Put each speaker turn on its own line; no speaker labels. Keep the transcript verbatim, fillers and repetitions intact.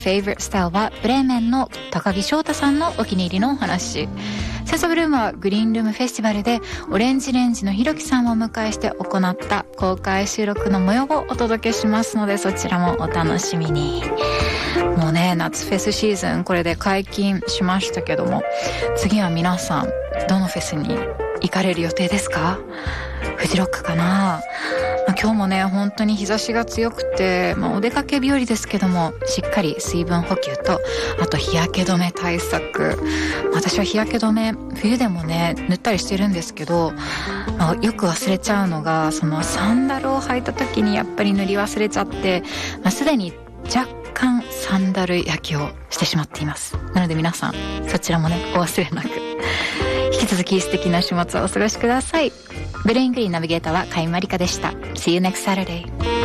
Favorite Style はブレーメンの高木翔太さんのお気に入りのお話。センサブルームはグリーンルームフェスティバルでオレンジレンジのひろきさんをお迎えして行った公開収録の模様をお届けしますので、そちらもお楽しみに。もうね、夏フェスシーズンこれで解禁しましたけども、次は皆さんどのフェスに行かれる予定ですか？フジロックかな。まあ、今日もね本当に日差しが強くて、まあ、お出かけ日和ですけども、しっかり水分補給と、あと日焼け止め対策。私は日焼け止め冬でもね塗ったりしてるんですけど、まあ、よく忘れちゃうのが、そのサンダルを履いた時にやっぱり塗り忘れちゃって、まあ、すでに若干サンダル焼きをしてしまっています。なので皆さんそちらもねお忘れなく。引き続き素敵な週末をお過ごしください。ブレイングリーンナビゲーターは甲斐まりかでした。 See you next Saturday.